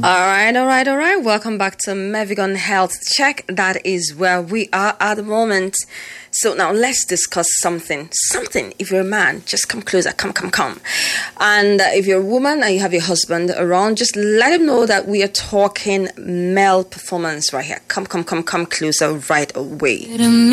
All right. Welcome back to Mevigon Health Check. That is where we are at the moment. So now let's discuss something. If you're a man, just come closer. Come. And if you're a woman and you have your husband around, just let him know that we are talking male performance right here. Come closer right away.